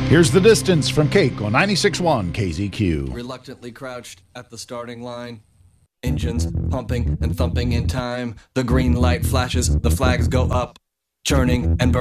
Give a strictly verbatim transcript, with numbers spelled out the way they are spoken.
Here's the distance from Cake on ninety-six point one K Z Q. Reluctantly crouched at the starting line. Engines pumping and thumping in time. The green light flashes, the flags go up, churning and burning.